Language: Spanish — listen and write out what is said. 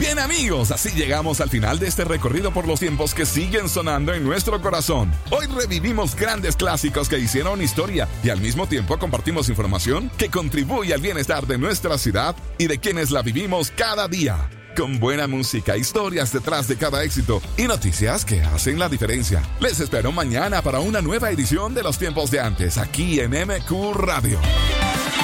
Bien amigos, así llegamos al final de este recorrido por los tiempos que siguen sonando en nuestro corazón. Hoy revivimos grandes clásicos que hicieron historia y al mismo tiempo compartimos información que contribuye al bienestar de nuestra ciudad y de quienes la vivimos cada día. Con buena música, historias detrás de cada éxito y noticias que hacen la diferencia. Les espero mañana para una nueva edición de Los Tiempos de Antes, aquí en MQ Radio.